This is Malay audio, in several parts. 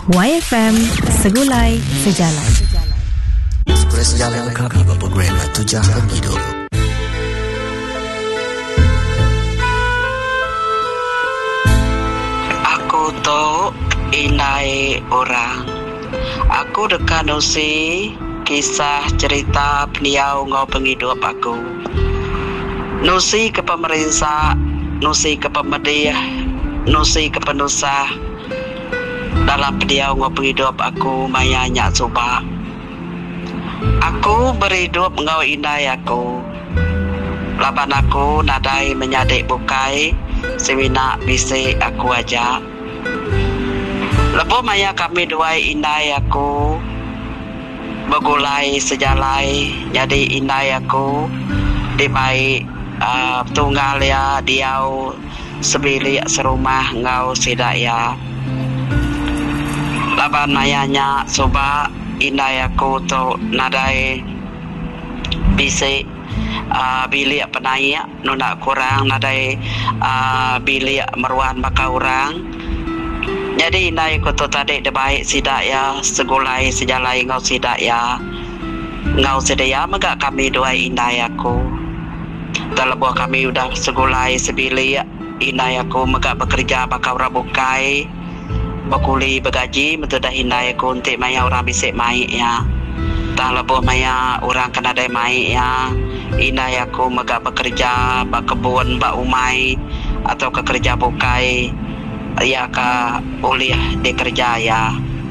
YFM Segulai Sejalan. Segulai Sejalan kami berprogram Tujah Hidup. Aku tu inai orang. Aku dekat nusi kisah cerita beliau ngau penghidup aku. Nusi ke pemerintah, nusi ke pemedih, nusi ke penusah. Dalam beliau ngau penghidup aku mayanya coba. Aku berhidup ngau inai aku. Laban aku nadai menyadik bukai, semina bisik aku aja. Lepo maya kami dua inai aku bergulai sejalai, jadi inai aku dibaik tunggal ya diau sebilik serumah ngau sidak ya. Laban mayanya coba inai aku tu nadai bisik bilik penaik nuna kurang nadai bilik meruan baka orang. Jadi inai aku tu tadi debaik sidak ya segulai sejalai ngau sidak ya ngau sedaya mega kami dua inai aku. Dalam buah kami udah segulai sebilik inai aku mega bekerja baka orang bukai bakuli begaji betul dah inai aku untuk maya orang bisik mai ya. Tak lebuh maya orang kena ada mai ya. Inai aku mega bekerja bak kebun bak umai atau ke kerja bukai ya ke uliah di kerja ya.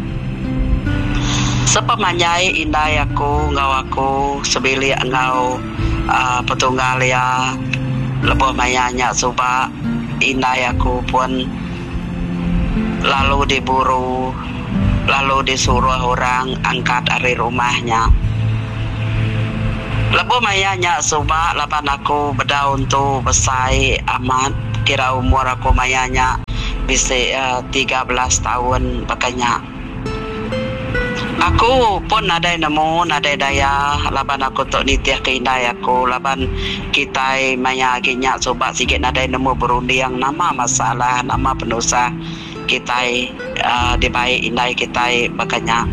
Sepemanyai inai aku ngau aku sebilik ngau petunggal ya. Lebuh mayanya suba inai aku pun lalu diburu, lalu disuruh orang angkat dari rumahnya. Lepas mayanya subak lapan aku berdaun tu besai amat. Kira umur aku mayanya bisa 13 tahun pakainya. Aku pun ada nemu, ada daya. Lapan aku tu nitiah ke inai aku. Lapan kita maya aginya subak sikit ada nemu berunding nama masalah, nama penusah. Kita dibaik inai kita makanya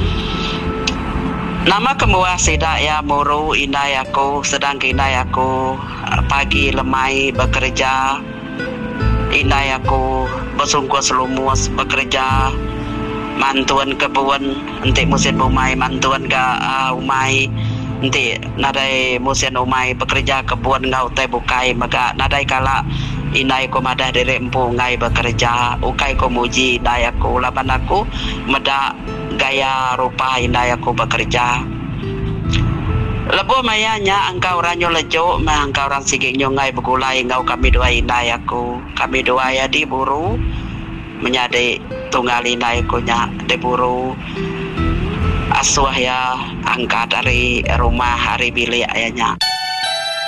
nama kemuah sidak ya muru inai aku sedang inai aku pagi lemai bekerja inai aku bersungguh selumus bekerja mantuan kebun nanti musim umai mantuan ke umai nanti nadai musim umai bekerja kebun ngau teh bukai maka nadai kala inai ko madah dari empu ngai bekerja ukai ko muji inai aku laban aku meda gaya rupa inai aku bekerja. Lepo mayanya engkau ranyo lejo mah engkau orang sigik ngai begulai ngau kami dua inai aku kami dua ya diburu menjadi tunggal inai ko nya diburu asuh ya angkat dari rumah hari bilik ayahnya.